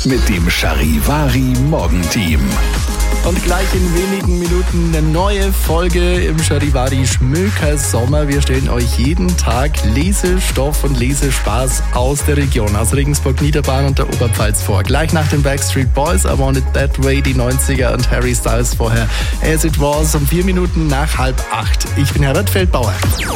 mit dem Charivari Morgenteam. Und gleich in wenigen Minuten eine neue Folge im Charivari Schmöker Sommer. Wir stellen euch jeden Tag Lesestoff und Lesespaß aus der Region, aus Regensburg, Niederbayern und der Oberpfalz vor. Gleich nach den Backstreet Boys, I Want It That Way, die 90er und Harry Styles vorher. As It Was, um 4 Minuten nach 7:30. Ich bin Herbert Feldbauer.